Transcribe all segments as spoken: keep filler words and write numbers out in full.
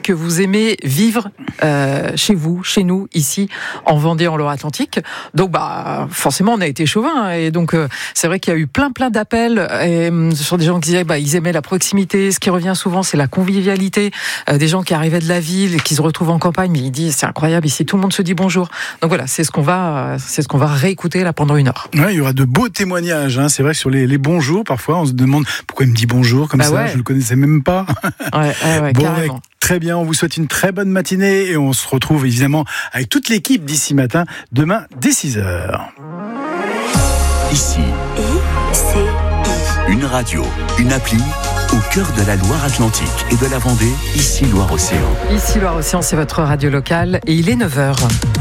que vous aimez vivre euh, chez vous, chez nous, ici, en Vendée, en Loire-Atlantique. Donc, bah, forcément, on a été chauvin. Et donc, euh, c'est vrai qu'il y a eu plein, plein d'appels et, euh, sur des gens qui disaient, bah, ils aimaient la proximité. Ce qui revient souvent, c'est la convivialité. Euh, des gens qui arrivaient de la ville et qui se retrouvent en campagne, mais ils disent, c'est incroyable ici, tout le monde se dit bonjour. Donc voilà, c'est ce qu'on va, c'est ce qu'on va réécouter là pendant une heure. Ouais, il y aura de beaux témoignages. Hein. C'est vrai que sur les, les bonjours, parfois, on se demande pourquoi il me dit bonjour comme bah ça. Ouais. Je le connaissais même pas. Ouais, ouais, ouais, bon, carrément. Très bien, on vous souhaite une très bonne matinée et on se retrouve évidemment avec toute l'équipe d'ici matin, demain dès six heures. Ici, I C I. Une radio, une appli au cœur de la Loire-Atlantique et de la Vendée, ici Loire-Océan. Ici Loire-Océan, c'est votre radio locale et il est neuf heures.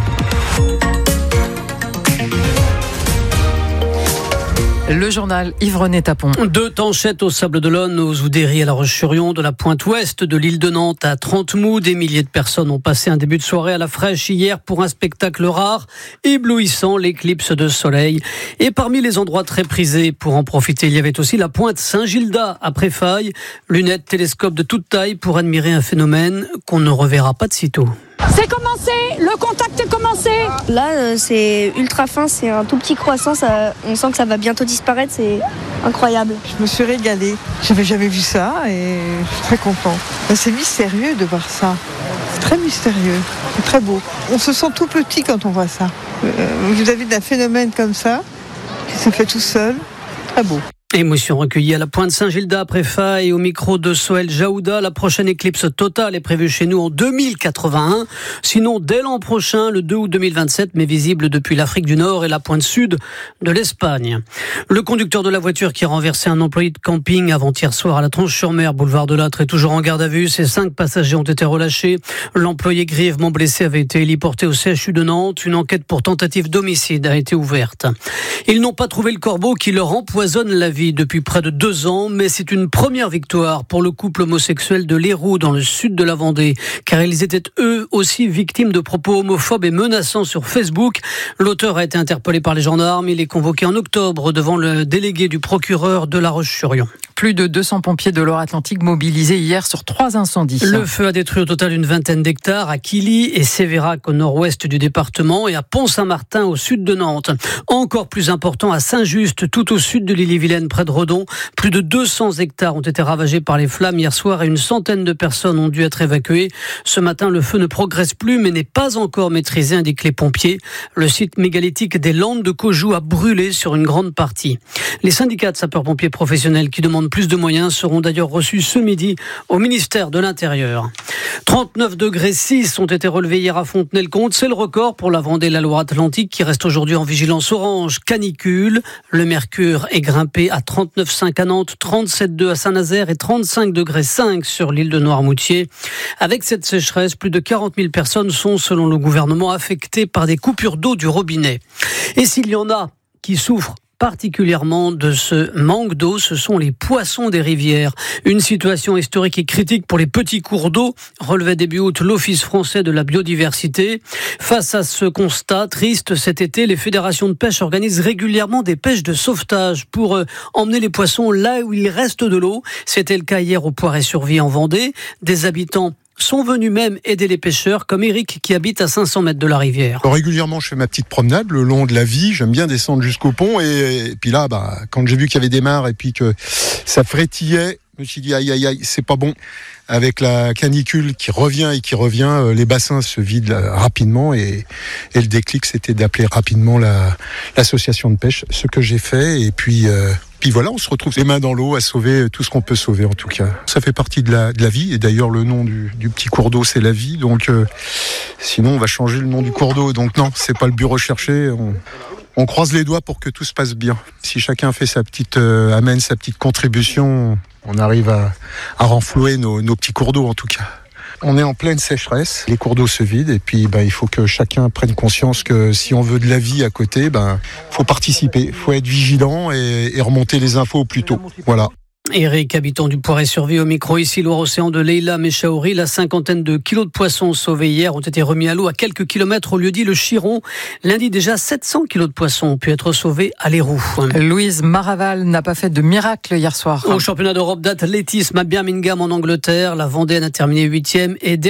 Le journal Yves-René Tapon. Deux tanchettes au Sable-d'Olonne, aux Oudéry à La Roche-sur-Yon, de la pointe ouest de l'île de Nantes à Trente-Mou. Des milliers de personnes ont passé un début de soirée à la fraîche hier pour un spectacle rare, éblouissant, l'éclipse de soleil. Et parmi les endroits très prisés pour en profiter, il y avait aussi la pointe Saint-Gildas à Préfaille. Lunettes, télescopes de toute taille pour admirer un phénomène qu'on ne reverra pas de sitôt. C'est commencé, le contact est commencé. Là, euh, c'est ultra fin, c'est un tout petit croissant, ça, on sent que ça va bientôt disparaître, c'est incroyable. Je me suis régalée, j'avais jamais vu ça et je suis très contente. C'est mystérieux de voir ça, c'est très mystérieux, c'est très beau. On se sent tout petit quand on voit ça. Euh, vous avez un phénomène comme ça, qui se fait tout seul, très beau. Émotion recueillie à la pointe Saint-Gildas à Préfaille et au micro de Soël Jaouda. La prochaine éclipse totale est prévue chez nous en deux mille quatre-vingt-un. Sinon, dès l'an prochain, le deux août deux mille vingt-sept, mais visible depuis l'Afrique du Nord et la pointe sud de l'Espagne. Le conducteur de la voiture qui a renversé un employé de camping avant-hier soir à la Tronche-sur-Mer, boulevard de Lattre, est toujours en garde à vue. Ses cinq passagers ont été relâchés. L'employé grièvement blessé avait été héliporté au C H U de Nantes. Une enquête pour tentative d'homicide a été ouverte. Ils n'ont pas trouvé le corbeau qui leur empoisonne la vie depuis près de deux ans, mais c'est une première victoire pour le couple homosexuel de l'Héroux dans le sud de la Vendée, car ils étaient eux aussi victimes de propos homophobes et menaçants sur Facebook. L'auteur a été interpellé par les gendarmes. Il est convoqué en octobre devant le délégué du procureur de La Roche-sur-Yon. Plus de deux cents pompiers de Loire-Atlantique mobilisés hier sur trois incendies. Le feu a détruit au total une vingtaine d'hectares à Quilly et Sévérac au nord-ouest du département et à Pont-Saint-Martin au sud de Nantes. Encore plus important à Saint-Just, tout au sud de l'Ille-et-Vilaine, près de Redon. Plus de deux cents hectares ont été ravagés par les flammes hier soir et une centaine de personnes ont dû être évacuées. Ce matin, le feu ne progresse plus mais n'est pas encore maîtrisé, indiquent les pompiers. Le site mégalithique des Landes de Caujou a brûlé sur une grande partie. Les syndicats de sapeurs-pompiers professionnels qui demandent plus de moyens seront d'ailleurs reçus ce midi au ministère de l'Intérieur. trente-neuf degrés six ont été relevés hier à Fontenay-le-Comte. C'est le record pour la Vendée et la Loire-Atlantique qui reste aujourd'hui en vigilance orange canicule. Le mercure est grimpé à trente-neuf virgule cinq à Nantes, trente-sept virgule deux à Saint-Nazaire et trente-cinq degrés cinq sur l'île de Noirmoutier. Avec cette sécheresse, plus de quarante mille personnes sont, selon le gouvernement, affectées par des coupures d'eau du robinet. Et s'il y en a qui souffrent particulièrement de ce manque d'eau, ce sont les poissons des rivières. Une situation historique et critique pour les petits cours d'eau, relevait début août l'Office français de la biodiversité. Face à ce constat triste, cet été, les fédérations de pêche organisent régulièrement des pêches de sauvetage pour euh, emmener les poissons là où il reste de l'eau. C'était le cas hier au Poiret-sur-Vie en Vendée. Des habitants sont venus même aider les pêcheurs, comme Eric qui habite à cinq cents mètres de la rivière. Alors, régulièrement, je fais ma petite promenade le long de la Vie. J'aime bien descendre jusqu'au pont. Et, et puis là, bah, quand j'ai vu qu'il y avait des mares et puis que ça frétillait, je me suis dit aïe aïe aïe, c'est pas bon. Avec la canicule qui revient et qui revient, les bassins se vident rapidement et, et le déclic, c'était d'appeler rapidement la, l'association de pêche, ce que j'ai fait. Et puis... Euh, Puis voilà, on se retrouve les mains dans l'eau à sauver tout ce qu'on peut sauver en tout cas. Ça fait partie de la, de la vie et d'ailleurs le nom du, du petit cours d'eau c'est la vie. Donc euh, sinon on va changer le nom du cours d'eau. Donc non, c'est pas le but recherché. On, on croise les doigts pour que tout se passe bien. Si chacun fait sa petite euh, amène sa petite contribution, on arrive à, à renflouer nos, nos petits cours d'eau en tout cas. On est en pleine sécheresse, les cours d'eau se vident et puis ben, il faut que chacun prenne conscience que si on veut de la vie à côté, ben faut participer, il faut être vigilant et, et remonter les infos au plus tôt. Voilà. Eric, habitant du Poiret-sur-Vie au micro, ici Loire-Océan de Leïla Mechaouri. La cinquantaine de kilos de poissons sauvés hier ont été remis à l'eau à quelques kilomètres au lieu-dit le Chiron. Lundi, déjà sept cents kilos de poissons ont pu être sauvés à l'Héroux. Louise Maraval n'a pas fait de miracle hier soir. Au championnat d'Europe d'athlétisme à Birmingham en Angleterre, la Vendéenne a terminé huitième et